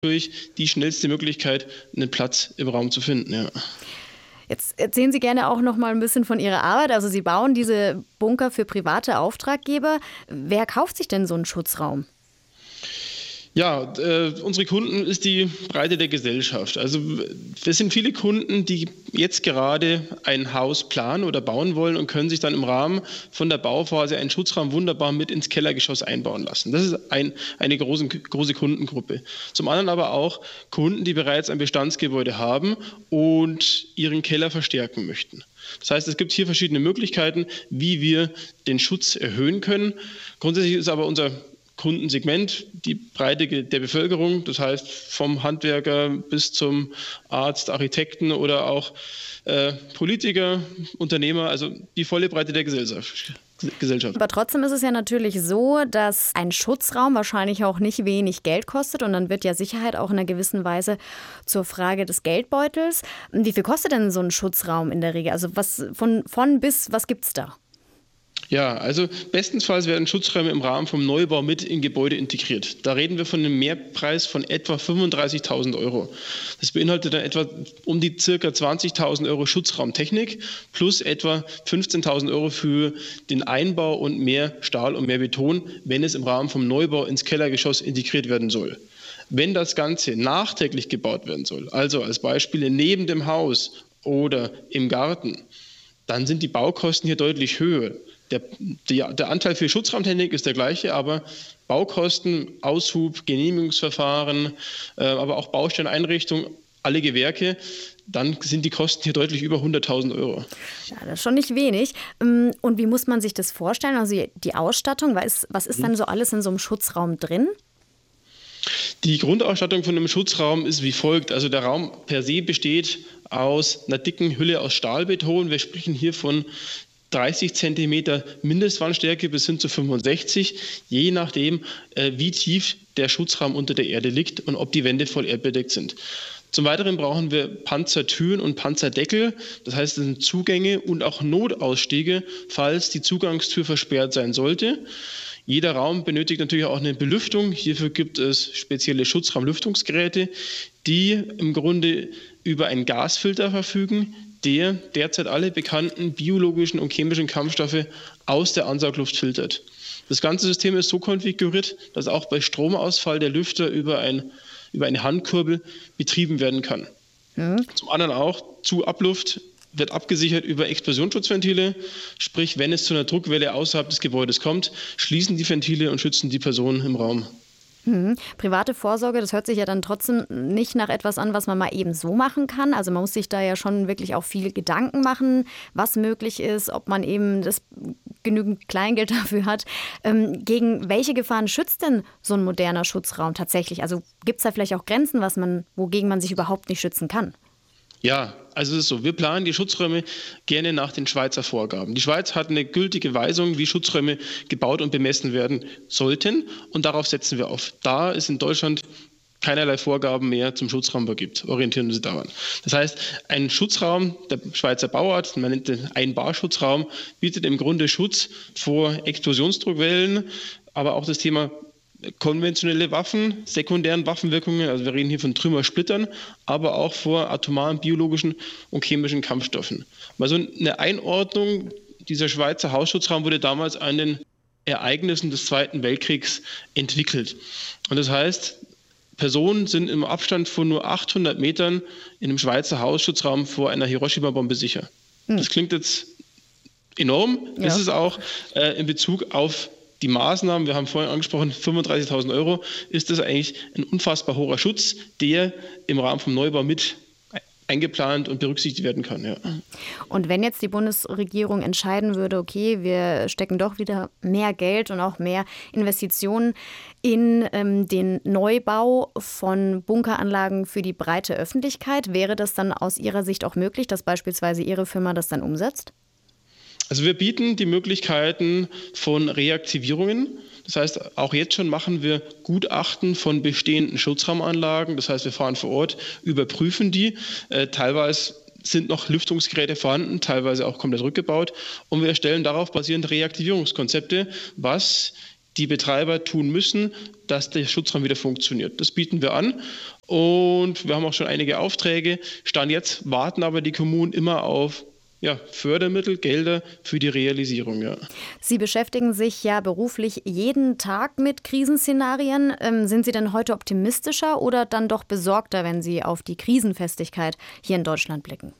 natürlich die schnellste Möglichkeit, einen Platz im Raum zu finden. Ja. Jetzt erzählen Sie gerne auch noch mal ein bisschen von Ihrer Arbeit. Also Sie bauen diese Bunker für private Auftraggeber. Wer kauft sich denn so einen Schutzraum? Ja, unsere Kunden ist die Breite der Gesellschaft. Also wir sind viele Kunden, die jetzt gerade ein Haus planen oder bauen wollen und können sich dann im Rahmen von der Bauphase einen Schutzraum wunderbar mit ins Kellergeschoss einbauen lassen. Das ist eine große Kundengruppe. Zum anderen aber auch Kunden, die bereits ein Bestandsgebäude haben und ihren Keller verstärken möchten. Das heißt, es gibt hier verschiedene Möglichkeiten, wie wir den Schutz erhöhen können. Grundsätzlich ist aber unser Kundensegment, die Breite der Bevölkerung, das heißt vom Handwerker bis zum Arzt, Architekten oder auch Politiker, Unternehmer, also die volle Breite der Gesellschaft. Aber trotzdem ist es ja natürlich so, dass ein Schutzraum wahrscheinlich auch nicht wenig Geld kostet und dann wird ja Sicherheit auch in einer gewissen Weise zur Frage des Geldbeutels. Wie viel kostet denn so ein Schutzraum in der Regel? Also was von bis, was gibt's da? Ja, also bestensfalls werden Schutzräume im Rahmen vom Neubau mit in Gebäude integriert. Da reden wir von einem Mehrpreis von etwa 35.000 Euro. Das beinhaltet dann etwa um die ca. 20.000 Euro Schutzraumtechnik plus etwa 15.000 Euro für den Einbau und mehr Stahl und mehr Beton, wenn es im Rahmen vom Neubau ins Kellergeschoss integriert werden soll. Wenn das Ganze nachträglich gebaut werden soll, also als Beispiele neben dem Haus oder im Garten, dann sind die Baukosten hier deutlich höher. Der Anteil für Schutzraumtechnik ist der gleiche, aber Baukosten, Aushub, Genehmigungsverfahren, aber auch Bausteineinrichtung, alle Gewerke, dann sind die Kosten hier deutlich über 100.000 Euro. Ja, das ist schon nicht wenig. Und wie muss man sich das vorstellen? Also die Ausstattung, was ist dann so alles in so einem Schutzraum drin? Die Grundausstattung von einem Schutzraum ist wie folgt. Also der Raum per se besteht aus einer dicken Hülle aus Stahlbeton. Wir sprechen hier von 30 Zentimeter Mindestwandstärke bis hin zu 65, je nachdem, wie tief der Schutzraum unter der Erde liegt und ob die Wände voll erdbedeckt sind. Zum Weiteren brauchen wir Panzertüren und Panzerdeckel, das heißt, es sind Zugänge und auch Notausstiege, falls die Zugangstür versperrt sein sollte. Jeder Raum benötigt natürlich auch eine Belüftung. Hierfür gibt es spezielle Schutzraumlüftungsgeräte, die im Grunde über einen Gasfilter verfügen, der derzeit alle bekannten biologischen und chemischen Kampfstoffe aus der Ansaugluft filtert. Das ganze System ist so konfiguriert, dass auch bei Stromausfall der Lüfter über eine Handkurbel betrieben werden kann. Ja. Zum anderen auch, Abluft wird abgesichert über Explosionsschutzventile, sprich, wenn es zu einer Druckwelle außerhalb des Gebäudes kommt, schließen die Ventile und schützen die Person im Raum. Private Vorsorge, das hört sich ja dann trotzdem nicht nach etwas an, was man mal eben so machen kann. Also man muss sich da ja schon wirklich auch viel Gedanken machen, was möglich ist, ob man eben genügend Kleingeld dafür hat. Gegen welche Gefahren schützt denn so ein moderner Schutzraum tatsächlich? Also gibt es da vielleicht auch Grenzen, wogegen man sich überhaupt nicht schützen kann? Ja, also es ist so, wir planen die Schutzräume gerne nach den Schweizer Vorgaben. Die Schweiz hat eine gültige Weisung, wie Schutzräume gebaut und bemessen werden sollten und darauf setzen wir auf. Da es in Deutschland keinerlei Vorgaben mehr zum Schutzraumbau gibt, orientieren wir uns daran. Das heißt, ein Schutzraum, der Schweizer Bauart, man nennt den Einbarschutzraum, bietet im Grunde Schutz vor Explosionsdruckwellen, aber auch das Thema konventionelle Waffen, sekundären Waffenwirkungen, also wir reden hier von Trümmersplittern, aber auch vor atomaren, biologischen und chemischen Kampfstoffen. Also eine Einordnung, dieser Schweizer Hausschutzraum wurde damals an den Ereignissen des Zweiten Weltkriegs entwickelt. Und das heißt, Personen sind im Abstand von nur 800 Metern in einem Schweizer Hausschutzraum vor einer Hiroshima-Bombe sicher. Das klingt jetzt enorm, ist es auch in Bezug auf die Maßnahmen, wir haben vorhin angesprochen, 35.000 Euro, ist das eigentlich ein unfassbar hoher Schutz, der im Rahmen vom Neubau mit eingeplant und berücksichtigt werden kann. Ja. Und wenn jetzt die Bundesregierung entscheiden würde, okay, wir stecken doch wieder mehr Geld und auch mehr Investitionen in den Neubau von Bunkeranlagen für die breite Öffentlichkeit, wäre das dann aus Ihrer Sicht auch möglich, dass beispielsweise Ihre Firma das dann umsetzt? Also wir bieten die Möglichkeiten von Reaktivierungen. Das heißt, auch jetzt schon machen wir Gutachten von bestehenden Schutzraumanlagen. Das heißt, wir fahren vor Ort, überprüfen die. Teilweise sind noch Lüftungsgeräte vorhanden, teilweise auch komplett rückgebaut. Und wir erstellen darauf basierend Reaktivierungskonzepte, was die Betreiber tun müssen, dass der Schutzraum wieder funktioniert. Das bieten wir an und wir haben auch schon einige Aufträge. Stand jetzt warten aber die Kommunen immer auf Fördermittel, Gelder für die Realisierung. Ja. Sie beschäftigen sich ja beruflich jeden Tag mit Krisenszenarien. Sind Sie denn heute optimistischer oder dann doch besorgter, wenn Sie auf die Krisenfestigkeit hier in Deutschland blicken?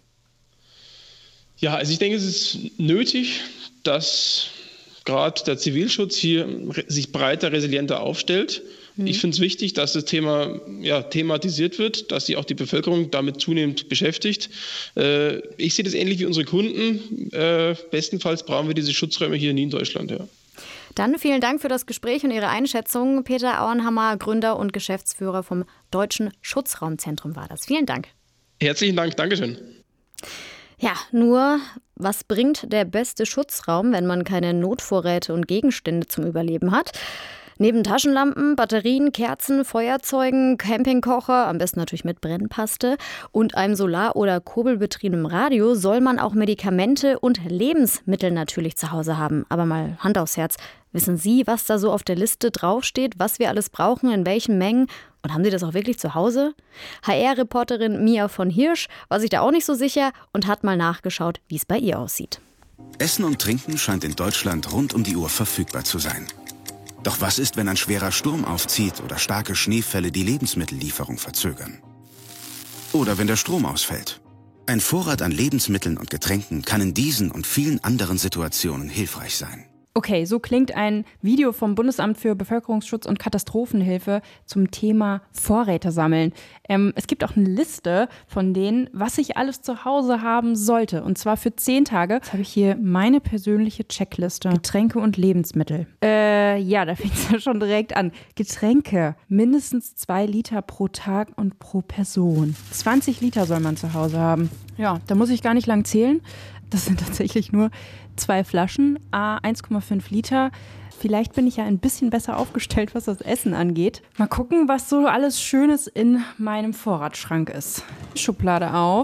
Ja, also ich denke, es ist nötig, dass gerade der Zivilschutz hier sich breiter, resilienter aufstellt. Ich finde es wichtig, dass das Thema thematisiert wird, dass sich auch die Bevölkerung damit zunehmend beschäftigt. Ich sehe das ähnlich wie unsere Kunden. Bestenfalls brauchen wir diese Schutzräume hier nie in Deutschland. Ja. Dann vielen Dank für das Gespräch und Ihre Einschätzung. Peter Auenhammer, Gründer und Geschäftsführer vom Deutschen Schutzraumzentrum war das. Vielen Dank. Herzlichen Dank. Dankeschön. Ja, nur was bringt der beste Schutzraum, wenn man keine Notvorräte und Gegenstände zum Überleben hat? Neben Taschenlampen, Batterien, Kerzen, Feuerzeugen, Campingkocher, am besten natürlich mit Brennpaste und einem Solar- oder kurbelbetriebenem Radio soll man auch Medikamente und Lebensmittel natürlich zu Hause haben. Aber mal Hand aufs Herz, wissen Sie, was da so auf der Liste draufsteht, was wir alles brauchen, in welchen Mengen? Und haben Sie das auch wirklich zu Hause? HR-Reporterin Mia von Hirsch war sich da auch nicht so sicher und hat mal nachgeschaut, wie es bei ihr aussieht. Essen und Trinken scheint in Deutschland rund um die Uhr verfügbar zu sein. Doch was ist, wenn ein schwerer Sturm aufzieht oder starke Schneefälle die Lebensmittellieferung verzögern? Oder wenn der Strom ausfällt? Ein Vorrat an Lebensmitteln und Getränken kann in diesen und vielen anderen Situationen hilfreich sein. Okay, so klingt ein Video vom Bundesamt für Bevölkerungsschutz und Katastrophenhilfe zum Thema Vorräte sammeln. Es gibt auch eine Liste von denen, was ich alles zu Hause haben sollte. Und zwar für 10 Tage. Jetzt habe ich hier meine persönliche Checkliste. Getränke und Lebensmittel. Da fängt es ja schon direkt an. Getränke, mindestens 2 Liter pro Tag und pro Person. 20 Liter soll man zu Hause haben. Ja, da muss ich gar nicht lang zählen. Das sind tatsächlich nur 2 Flaschen, 1,5 Liter. Vielleicht bin ich ja ein bisschen besser aufgestellt, was das Essen angeht. Mal gucken, was so alles Schönes in meinem Vorratsschrank ist. Schublade auf.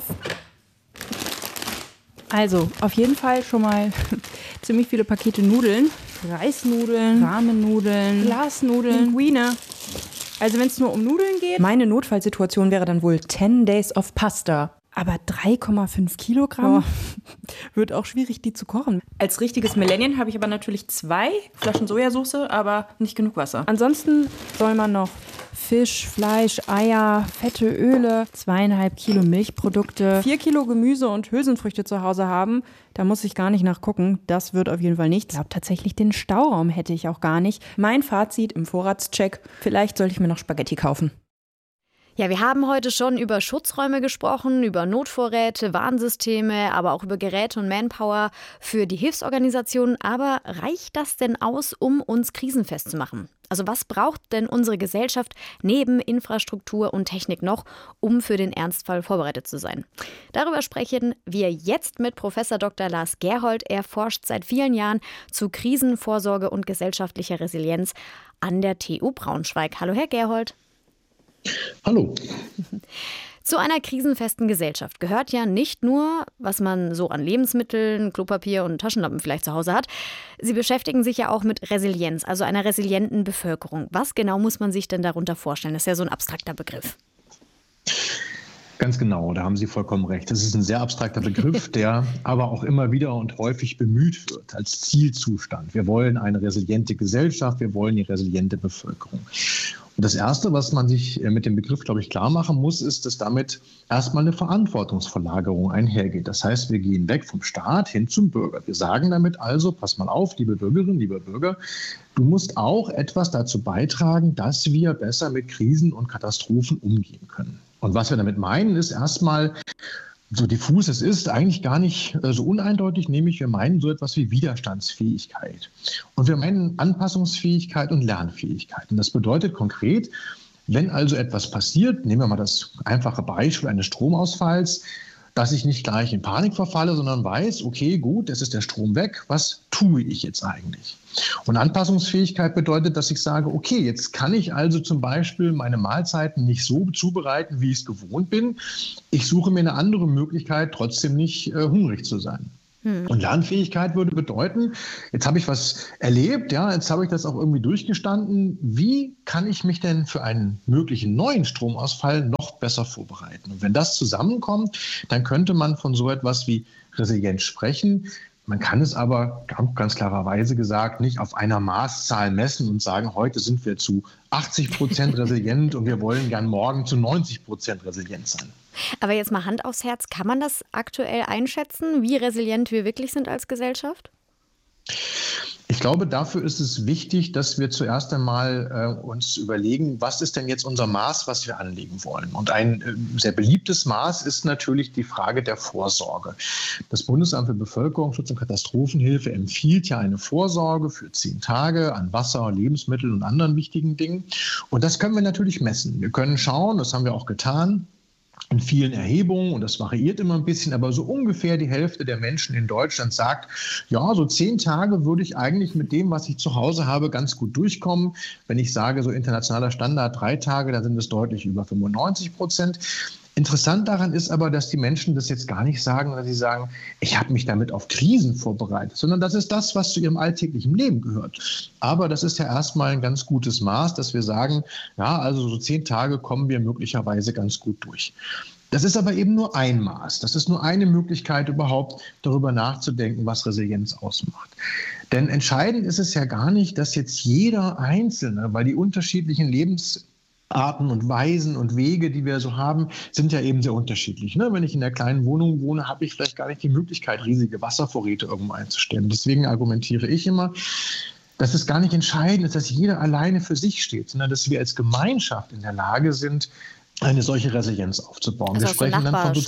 Also, auf jeden Fall schon mal ziemlich viele Pakete Nudeln. Reisnudeln, Ramennudeln, Glasnudeln, Linguine. Also wenn es nur um Nudeln geht. Meine Notfallsituation wäre dann wohl 10 Days of Pasta. Aber 3,5 Kilogramm wird auch schwierig, die zu kochen. Als richtiges Millennium habe ich aber natürlich 2 Flaschen Sojasauce, aber nicht genug Wasser. Ansonsten soll man noch Fisch, Fleisch, Eier, fette Öle, 2,5 Kilo Milchprodukte, 4 Kilo Gemüse und Hülsenfrüchte zu Hause haben. Da muss ich gar nicht nachgucken. Das wird auf jeden Fall nichts. Ich glaube tatsächlich, den Stauraum hätte ich auch gar nicht. Mein Fazit im Vorratscheck: Vielleicht sollte ich mir noch Spaghetti kaufen. Ja, wir haben heute schon über Schutzräume gesprochen, über Notvorräte, Warnsysteme, aber auch über Geräte und Manpower für die Hilfsorganisationen. Aber reicht das denn aus, um uns krisenfest zu machen? Also was braucht denn unsere Gesellschaft neben Infrastruktur und Technik noch, um für den Ernstfall vorbereitet zu sein? Darüber sprechen wir jetzt mit Professor Dr. Lars Gerhold. Er forscht seit vielen Jahren zu Krisenvorsorge und gesellschaftlicher Resilienz an der TU Braunschweig. Hallo, Herr Gerhold. Hallo. Zu einer krisenfesten Gesellschaft gehört ja nicht nur, was man so an Lebensmitteln, Klopapier und Taschenlampen vielleicht zu Hause hat. Sie beschäftigen sich ja auch mit Resilienz, also einer resilienten Bevölkerung. Was genau muss man sich denn darunter vorstellen? Das ist ja so ein abstrakter Begriff. Ganz genau, da haben Sie vollkommen recht. Das ist ein sehr abstrakter Begriff, der aber auch immer wieder und häufig bemüht wird als Zielzustand. Wir wollen eine resiliente Gesellschaft, wir wollen eine resiliente Bevölkerung. Und das Erste, was man sich mit dem Begriff, glaube ich, klar machen muss, ist, dass damit erstmal eine Verantwortungsverlagerung einhergeht. Das heißt, wir gehen weg vom Staat hin zum Bürger. Wir sagen damit also, pass mal auf, liebe Bürgerinnen, lieber Bürger, du musst auch etwas dazu beitragen, dass wir besser mit Krisen und Katastrophen umgehen können. Und was wir damit meinen, ist erstmal, so diffus es ist, eigentlich gar nicht so uneindeutig, nämlich wir meinen so etwas wie Widerstandsfähigkeit. Und wir meinen Anpassungsfähigkeit und Lernfähigkeit. Und das bedeutet konkret, wenn also etwas passiert, nehmen wir mal das einfache Beispiel eines Stromausfalls, dass ich nicht gleich in Panik verfalle, sondern weiß, okay, gut, jetzt ist der Strom weg, was tue ich jetzt eigentlich? Und Anpassungsfähigkeit bedeutet, dass ich sage, okay, jetzt kann ich also zum Beispiel meine Mahlzeiten nicht so zubereiten, wie ich es gewohnt bin. Ich suche mir eine andere Möglichkeit, trotzdem nicht hungrig zu sein. Und Lernfähigkeit würde bedeuten, jetzt habe ich was erlebt, ja, jetzt habe ich das auch irgendwie durchgestanden. Wie kann ich mich denn für einen möglichen neuen Stromausfall noch besser vorbereiten? Und wenn das zusammenkommt, dann könnte man von so etwas wie Resilienz sprechen. Man kann es aber ganz klarerweise gesagt nicht auf einer Maßzahl messen und sagen, heute sind wir zu 80% resilient und wir wollen gern morgen zu 90% resilient sein. Aber jetzt mal Hand aufs Herz, kann man das aktuell einschätzen, wie resilient wir wirklich sind als Gesellschaft? Ich glaube, dafür ist es wichtig, dass wir zuerst einmal uns überlegen, was ist denn jetzt unser Maß, was wir anlegen wollen. Und ein sehr beliebtes Maß ist natürlich die Frage der Vorsorge. Das Bundesamt für Bevölkerungsschutz und Katastrophenhilfe empfiehlt ja eine Vorsorge für 10 Tage an Wasser, Lebensmitteln und anderen wichtigen Dingen. Und das können wir natürlich messen. Wir können schauen, das haben wir auch getan, in vielen Erhebungen, und das variiert immer ein bisschen, aber so ungefähr die Hälfte der Menschen in Deutschland sagt, ja, so 10 Tage würde ich eigentlich mit dem, was ich zu Hause habe, ganz gut durchkommen. Wenn ich sage, so internationaler Standard 3 Tage, dann sind es deutlich über 95%. Interessant daran ist aber, dass die Menschen das jetzt gar nicht sagen, dass sie sagen, ich habe mich damit auf Krisen vorbereitet, sondern das ist das, was zu ihrem alltäglichen Leben gehört. Aber das ist ja erstmal ein ganz gutes Maß, dass wir sagen, ja, also so 10 Tage kommen wir möglicherweise ganz gut durch. Das ist aber eben nur ein Maß. Das ist nur eine Möglichkeit, überhaupt darüber nachzudenken, was Resilienz ausmacht. Denn entscheidend ist es ja gar nicht, dass jetzt jeder Einzelne, weil die unterschiedlichen Lebensarten und Weisen und Wege, die wir so haben, sind ja eben sehr unterschiedlich. Wenn ich in einer kleinen Wohnung wohne, habe ich vielleicht gar nicht die Möglichkeit, riesige Wasservorräte irgendwo einzustellen. Deswegen argumentiere ich immer, dass es gar nicht entscheidend ist, dass jeder alleine für sich steht, sondern dass wir als Gemeinschaft in der Lage sind, eine solche Resilienz aufzubauen. Also wir sprechen dann von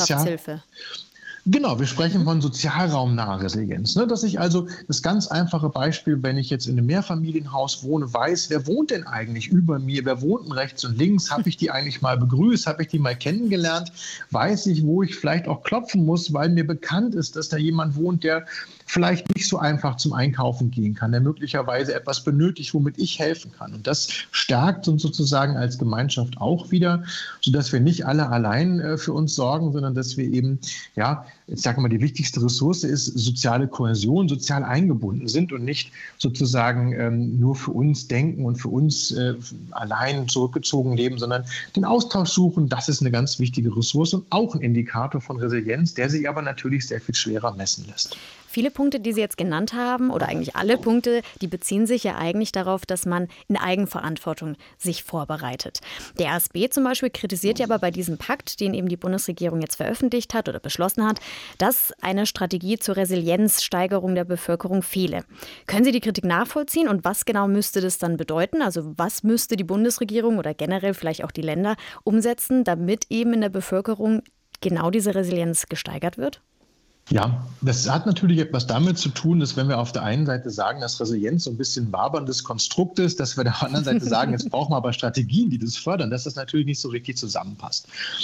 Genau, wir sprechen von sozialraumnaher Resilienz. Dass ich also das ganz einfache Beispiel, wenn ich jetzt in einem Mehrfamilienhaus wohne, weiß, wer wohnt denn eigentlich über mir, wer wohnt denn rechts und links, habe ich die eigentlich mal begrüßt, habe ich die mal kennengelernt, weiß ich, wo ich vielleicht auch klopfen muss, weil mir bekannt ist, dass da jemand wohnt, der vielleicht nicht so einfach zum Einkaufen gehen kann, der möglicherweise etwas benötigt, womit ich helfen kann. Und das stärkt uns sozusagen als Gemeinschaft auch wieder, sodass wir nicht alle allein für uns sorgen, sondern dass wir eben, ja, ich sage mal, die wichtigste Ressource ist soziale Kohäsion, sozial eingebunden sind und nicht sozusagen nur für uns denken und für uns allein zurückgezogen leben, sondern den Austausch suchen. Das ist eine ganz wichtige Ressource und auch ein Indikator von Resilienz, der sich aber natürlich sehr viel schwerer messen lässt. Viele Punkte, die Sie jetzt genannt haben, oder eigentlich alle Punkte, die beziehen sich ja eigentlich darauf, dass man in Eigenverantwortung sich vorbereitet. Der ASB zum Beispiel kritisiert ja aber bei diesem Pakt, den eben die Bundesregierung jetzt veröffentlicht hat oder beschlossen hat, dass eine Strategie zur Resilienzsteigerung der Bevölkerung fehle. Können Sie die Kritik nachvollziehen und was genau müsste das dann bedeuten? Also was müsste die Bundesregierung oder generell vielleicht auch die Länder umsetzen, damit eben in der Bevölkerung genau diese Resilienz gesteigert wird? Ja, das hat natürlich etwas damit zu tun, dass wenn wir auf der einen Seite sagen, dass Resilienz so ein bisschen ein waberndes Konstrukt ist, dass wir auf der anderen Seite sagen, jetzt brauchen wir aber Strategien, die das fördern, dass das natürlich nicht so richtig zusammenpasst.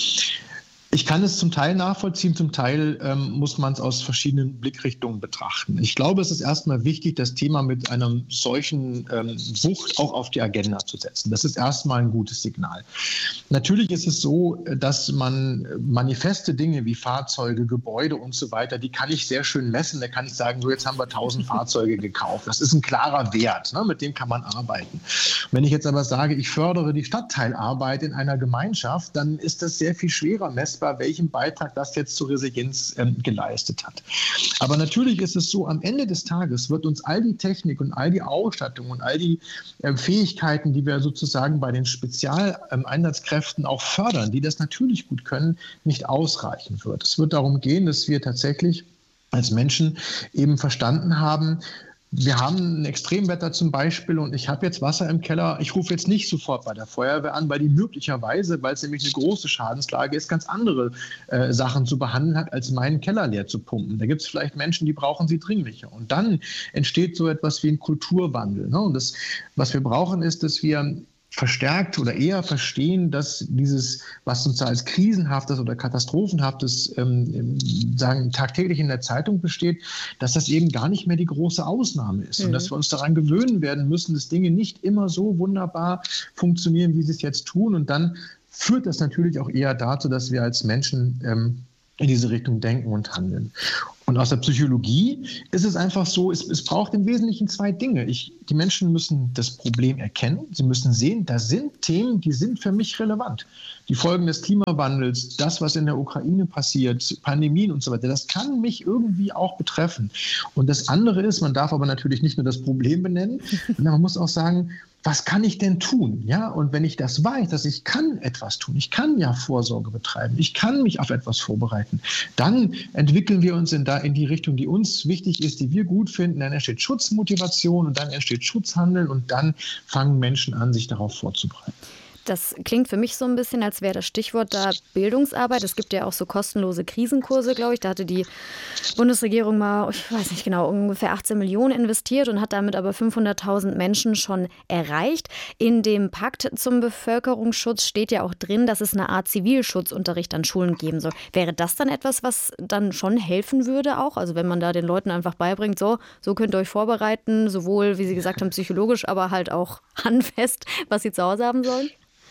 Ich kann es zum Teil nachvollziehen, zum Teil muss man es aus verschiedenen Blickrichtungen betrachten. Ich glaube, es ist erstmal wichtig, das Thema mit einer solchen Wucht auch auf die Agenda zu setzen. Das ist erstmal ein gutes Signal. Natürlich ist es so, dass man manifeste Dinge wie Fahrzeuge, Gebäude und so weiter, die kann ich sehr schön messen. Da kann ich sagen, so jetzt haben wir 1000 Fahrzeuge gekauft. Das ist ein klarer Wert, mit dem kann man arbeiten. Wenn ich jetzt aber sage, ich fördere die Stadtteilarbeit in einer Gemeinschaft, dann ist das sehr viel schwerer messbar, welchen Beitrag das jetzt zur Resilienz geleistet hat. Aber natürlich ist es so, am Ende des Tages wird uns all die Technik und all die Ausstattung und all die Fähigkeiten, die wir sozusagen bei den Spezialeinsatzkräften auch fördern, die das natürlich gut können, nicht ausreichen wird. Es wird darum gehen, dass wir tatsächlich als Menschen eben verstanden haben, wir haben ein Extremwetter zum Beispiel und ich habe jetzt Wasser im Keller. Ich rufe jetzt nicht sofort bei der Feuerwehr an, weil die möglicherweise, weil es nämlich eine große Schadenslage ist, ganz andere Sachen zu behandeln hat, als meinen Keller leer zu pumpen. Da gibt es vielleicht Menschen, die brauchen sie dringlicher. Und dann entsteht so etwas wie ein Kulturwandel. Und das, was wir brauchen, ist, dass wir verstärkt oder eher verstehen, dass dieses, was uns da als krisenhaftes oder katastrophenhaftes sagen, tagtäglich in der Zeitung besteht, dass das eben gar nicht mehr die große Ausnahme ist. Und dass wir uns daran gewöhnen werden müssen, dass Dinge nicht immer so wunderbar funktionieren, wie sie es jetzt tun. Und dann führt das natürlich auch eher dazu, dass wir als Menschen in diese Richtung denken und handeln. Und aus der Psychologie ist es einfach so, es braucht im Wesentlichen 2 Dinge. Die Menschen müssen das Problem erkennen. Sie müssen sehen, da sind Themen, die sind für mich relevant. Die Folgen des Klimawandels, das, was in der Ukraine passiert, Pandemien und so weiter, das kann mich irgendwie auch betreffen. Und das andere ist, man darf aber natürlich nicht nur das Problem benennen, sondern man muss auch sagen, was kann ich denn tun? Ja, und wenn ich das weiß, dass ich kann etwas tun, ich kann ja Vorsorge betreiben, ich kann mich auf etwas vorbereiten, dann entwickeln wir uns in die Richtung, die uns wichtig ist, die wir gut finden. Dann entsteht Schutzmotivation und dann entsteht Schutzhandeln und dann fangen Menschen an, sich darauf vorzubereiten. Das klingt für mich so ein bisschen, als wäre das Stichwort da Bildungsarbeit. Es gibt ja auch so kostenlose Krisenkurse, glaube ich. Da hatte die Bundesregierung mal, ich weiß nicht genau, ungefähr 18 Millionen investiert und hat damit aber 500.000 Menschen schon erreicht. In dem Pakt zum Bevölkerungsschutz steht ja auch drin, dass es eine Art Zivilschutzunterricht an Schulen geben soll. Wäre das dann etwas, was dann schon helfen würde auch? Also wenn man da den Leuten einfach beibringt, so könnt ihr euch vorbereiten, sowohl, wie Sie gesagt haben, psychologisch, aber halt auch handfest, was sie zu Hause haben sollen?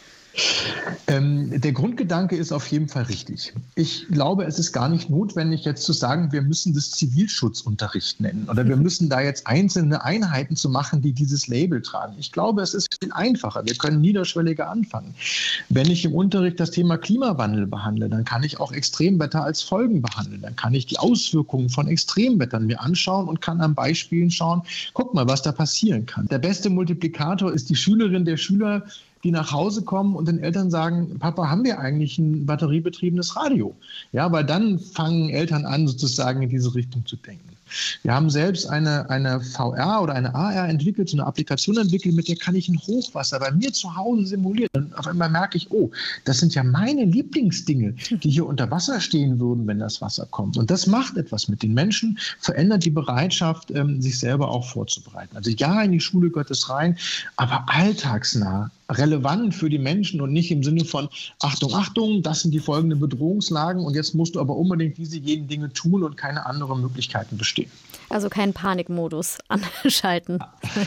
Der Grundgedanke ist auf jeden Fall richtig. Ich glaube, es ist gar nicht notwendig, jetzt zu sagen, wir müssen das Zivilschutzunterricht nennen oder wir müssen da jetzt einzelne Einheiten zu machen, die dieses Label tragen. Ich glaube, es ist viel einfacher. Wir können niederschwelliger anfangen. Wenn ich im Unterricht das Thema Klimawandel behandle, dann kann ich auch Extremwetter als Folgen behandeln. Dann kann ich die Auswirkungen von Extremwettern mir anschauen und kann an Beispielen schauen, guck mal, was da passieren kann. Der beste Multiplikator ist die Schülerin, der Schüler, die nach Hause kommen und den Eltern sagen, Papa, haben wir eigentlich ein batteriebetriebenes Radio? Ja, weil dann fangen Eltern an, sozusagen in diese Richtung zu denken. Wir haben selbst eine VR oder eine AR entwickelt, so eine Applikation entwickelt, mit der kann ich ein Hochwasser bei mir zu Hause simulieren. Und auf einmal merke ich, oh, das sind ja meine Lieblingsdinge, die hier unter Wasser stehen würden, wenn das Wasser kommt. Und das macht etwas mit den Menschen, verändert die Bereitschaft, sich selber auch vorzubereiten. Also ja, in die Schule gehört es rein, aber alltagsnah, relevant für die Menschen und nicht im Sinne von Achtung, Achtung, das sind die folgenden Bedrohungslagen und jetzt musst du aber unbedingt jenen Dinge tun und keine anderen Möglichkeiten bestehen. Also keinen Panikmodus anschalten.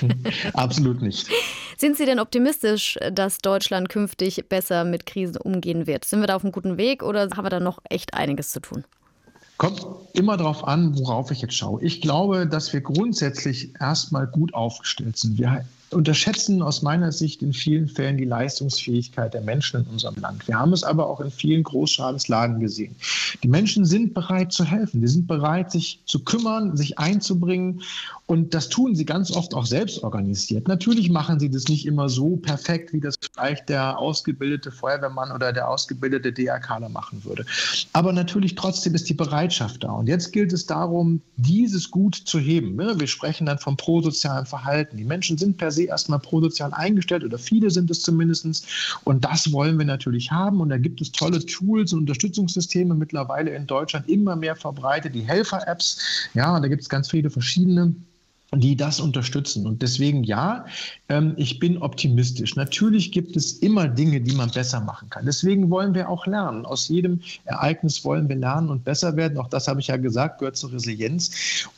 Absolut nicht. Sind Sie denn optimistisch, dass Deutschland künftig besser mit Krisen umgehen wird? Sind wir da auf einem guten Weg oder haben wir da noch echt einiges zu tun? Kommt immer darauf an, worauf ich jetzt schaue. Ich glaube, dass wir grundsätzlich erstmal gut aufgestellt sind. Wir unterschätzen aus meiner Sicht in vielen Fällen die Leistungsfähigkeit der Menschen in unserem Land. Wir haben es aber auch in vielen Großschadenslagen gesehen. Die Menschen sind bereit zu helfen. Die sind bereit, sich zu kümmern, sich einzubringen. Und das tun sie ganz oft auch selbst organisiert. Natürlich machen sie das nicht immer so perfekt, wie das vielleicht der ausgebildete Feuerwehrmann oder der ausgebildete DRKler machen würde. Aber natürlich trotzdem ist die Bereitschaft da. Und jetzt gilt es darum, dieses Gut zu heben. Wir sprechen dann vom prosozialen Verhalten. Die Menschen sind per se erstmal prosozial eingestellt oder viele sind es zumindest. Und das wollen wir natürlich haben. Und da gibt es tolle Tools und Unterstützungssysteme mittlerweile in Deutschland immer mehr verbreitet. Die Helfer-Apps, ja, und da gibt es ganz viele verschiedene, die das unterstützen. Und deswegen ja, ich bin optimistisch. Natürlich gibt es immer Dinge, die man besser machen kann. Deswegen wollen wir auch lernen. Aus jedem Ereignis wollen wir lernen und besser werden. Auch das habe ich ja gesagt, gehört zur Resilienz.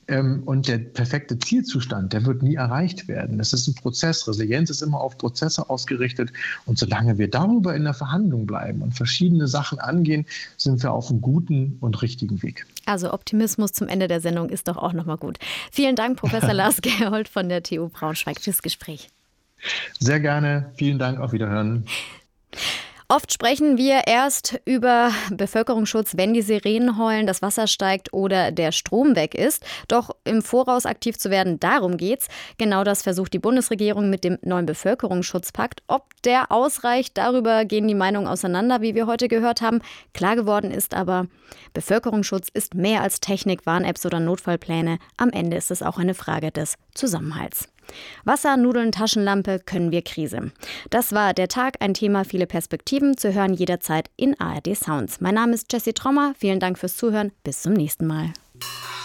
Und der perfekte Zielzustand, der wird nie erreicht werden. Das ist ein Prozess. Resilienz ist immer auf Prozesse ausgerichtet. Und solange wir darüber in der Verhandlung bleiben und verschiedene Sachen angehen, sind wir auf einem guten und richtigen Weg. Also Optimismus zum Ende der Sendung ist doch auch nochmal gut. Vielen Dank, Professor Lars Gerhold von der TU Braunschweig, fürs Gespräch. Sehr gerne. Vielen Dank. Auf Wiederhören. Oft sprechen wir erst über Bevölkerungsschutz, wenn die Sirenen heulen, das Wasser steigt oder der Strom weg ist. Doch im Voraus aktiv zu werden, darum geht's. Genau das versucht die Bundesregierung mit dem neuen Bevölkerungsschutzpakt. Ob der ausreicht, darüber gehen die Meinungen auseinander, wie wir heute gehört haben. Klar geworden ist aber, Bevölkerungsschutz ist mehr als Technik, Warn-Apps oder Notfallpläne. Am Ende ist es auch eine Frage des Zusammenhalts. Wasser, Nudeln, Taschenlampe, können wir Krise. Das war der Tag, ein Thema, viele Perspektiven, zu hören jederzeit in ARD Sounds. Mein Name ist Jessie Trommer, vielen Dank fürs Zuhören, bis zum nächsten Mal.